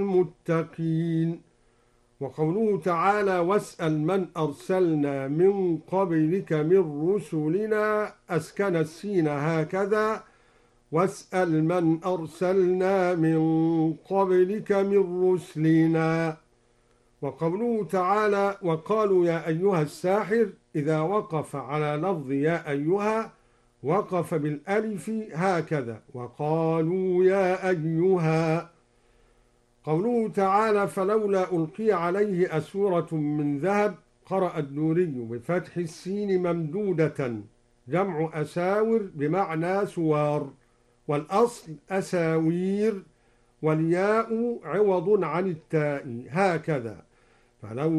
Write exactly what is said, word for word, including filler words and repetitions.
المتقين. وقوله تعالى واسأل من أرسلنا من قبلك من رسلنا أسكن السين هكذا واسأل من أرسلنا من قبلك من رسلنا. وقوله تعالى وقالوا يا أيها الساحر إذا وقف على لفظ يا أيها وقف بالألف هكذا وقالوا يا أيها. قوله تعالى فلولا ألقي عليه أسورة من ذهب قرأ الدوري بفتح السين ممدودة جمع أساور بمعنى سوار والأصل أساوير والياء عوض عن التاء هكذا فلو